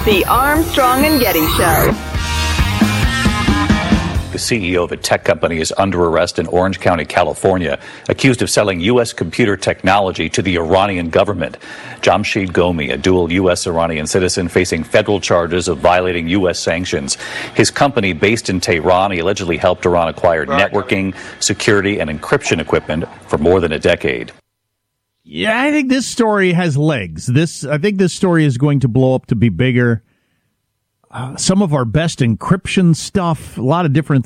The Armstrong and Getty Show. The CEO of a tech company is under arrest in Orange County, California, accused of selling U.S. computer technology to the Iranian government. Jamshid Gomi, a dual U.S.-Iranian citizen facing federal charges of violating U.S. sanctions. His company, based in Tehran, he allegedly helped Iran acquire networking, security, and encryption equipment for more than a decade. Yeah, I think this story has legs. I think this story is going to blow up to be bigger. Some of our best encryption stuff, a lot of different